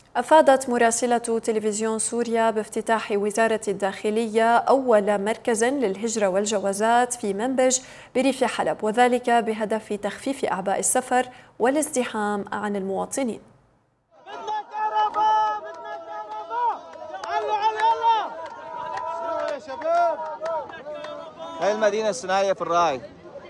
أفادت مراسلة تلفزيون سوريا بافتتاح وزارة الداخلية أول مركز للهجرة والجوازات في منبج بريف حلب، وذلك بهدف تخفيف أعباء السفر والازدحام عن المواطنين. بدنا كهرباء، بدنا كهرباء، علوا يلا يا شباب. هاي المدينة الصناعية في الراعي.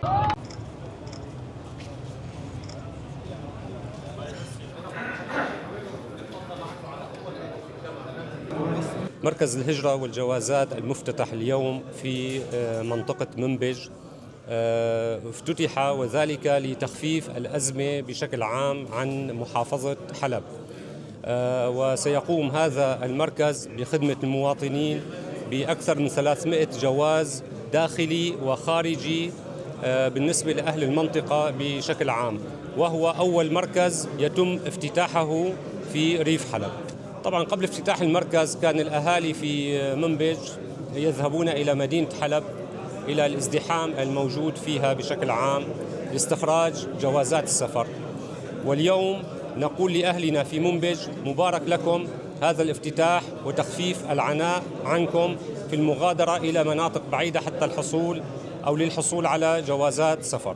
مركز الهجرة والجوازات المفتتح اليوم في منطقة منبج افتتح وذلك لتخفيف الأزمة بشكل عام عن محافظة حلب، وسيقوم هذا المركز بخدمة المواطنين بأكثر من 300 جواز داخلي وخارجي بالنسبة لأهل المنطقة بشكل عام، وهو أول مركز يتم افتتاحه في ريف حلب. طبعا قبل افتتاح المركز كان الأهالي في منبج يذهبون إلى مدينة حلب إلى الازدحام الموجود فيها بشكل عام لاستخراج جوازات السفر، واليوم نقول لأهلنا في منبج مبارك لكم هذا الافتتاح وتخفيف العناء عنكم في المغادرة إلى مناطق بعيدة حتى للحصول على جوازات سفر.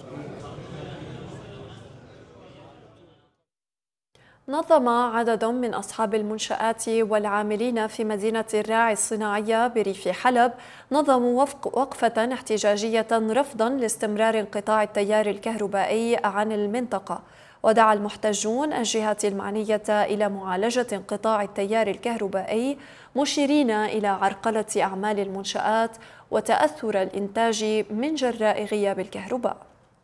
نظم عدد من أصحاب المنشآت والعاملين في مدينة الراعي الصناعية بريف حلب وقفة احتجاجية رفضا لاستمرار انقطاع التيار الكهربائي عن المنطقة، ودعا المحتجون الجهات المعنية إلى معالجة انقطاع التيار الكهربائي، مشيرين إلى عرقلة أعمال المنشآت وتأثر الإنتاج من جراء غياب الكهرباء.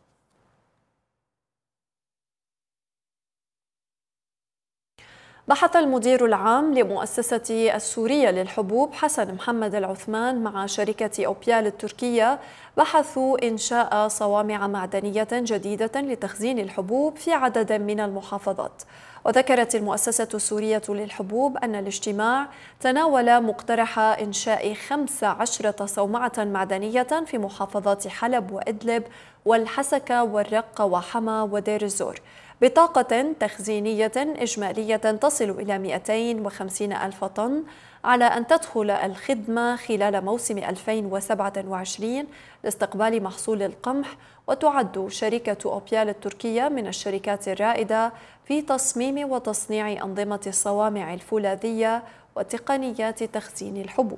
بحث المدير العام لمؤسسة السورية للحبوب حسن محمد العثمان مع شركة أوبيال التركية بحثوا إنشاء صوامع معدنية جديدة لتخزين الحبوب في عدد من المحافظات. وذكرت المؤسسة السورية للحبوب أن الاجتماع تناول مقترح إنشاء 15 صومعة معدنية في محافظات حلب وإدلب والحسكة والرق وحما ودير الزور بطاقة تخزينية إجمالية تصل إلى 250 ألف طن، على أن تدخل الخدمة خلال موسم 2027 لاستقبال محصول القمح. وتعد شركة أوبيال التركية من الشركات الرائدة في تصميم وتصنيع أنظمة الصوامع الفولاذية وتقنيات تخزين الحبوب.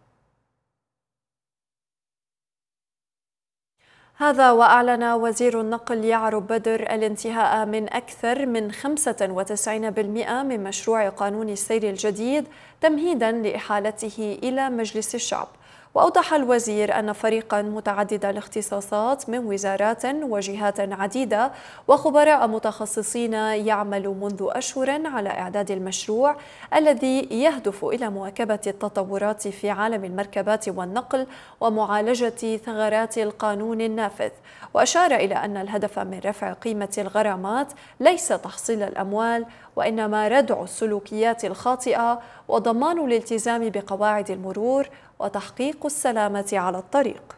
هذا وأعلن وزير النقل يعرب بدر الانتهاء من أكثر من 95% من مشروع قانون السير الجديد تمهيداً لإحالته إلى مجلس الشعب. وأوضح الوزير أن فريقاً متعدد الاختصاصات من وزارات وجهات عديدة وخبراء متخصصين يعمل منذ أشهر على إعداد المشروع الذي يهدف إلى مواكبة التطورات في عالم المركبات والنقل ومعالجة ثغرات القانون النافذ. وأشار إلى أن الهدف من رفع قيمة الغرامات ليس تحصيل الأموال، وإنما ردع السلوكيات الخاطئة وضمان الالتزام بقواعد المرور وتحقيق السلامة على الطريق.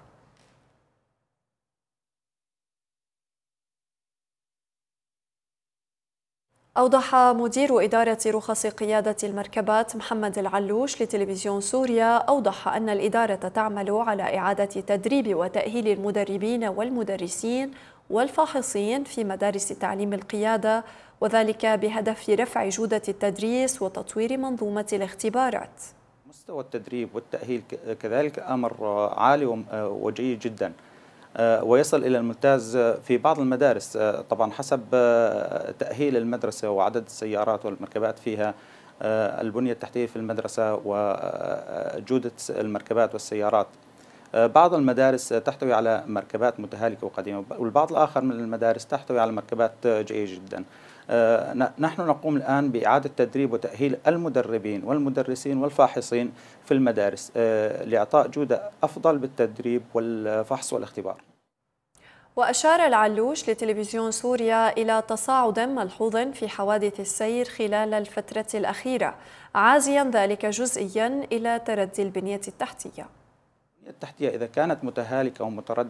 أوضح مدير إدارة رخص قيادة المركبات محمد العلوش لتلفزيون سوريا أن الإدارة تعمل على إعادة تدريب وتأهيل المدربين والمدرسين والفاحصين في مدارس تعليم القيادة، وذلك بهدف رفع جودة التدريس وتطوير منظومة الاختبارات. مستوى التدريب والتأهيل كذلك أمر عالي وجيد جدا، ويصل إلى الممتاز في بعض المدارس، طبعا حسب تأهيل المدرسة وعدد السيارات والمركبات فيها، البنية التحتية في المدرسة وجودة المركبات والسيارات. بعض المدارس تحتوي على مركبات متهالكة وقديمة، والبعض الآخر من المدارس تحتوي على مركبات جيدة جدا. نحن نقوم الآن بإعادة تدريب وتأهيل المدربين والمدرسين والفاحصين في المدارس لإعطاء جودة أفضل بالتدريب والفحص والاختبار. وأشار العلوش لتلفزيون سوريا إلى تصاعد ملحوظ في حوادث السير خلال الفترة الأخيرة، عازيا ذلك جزئيا إلى تردي البنية التحتية. البنية التحتية إذا كانت متهالكة ومتردية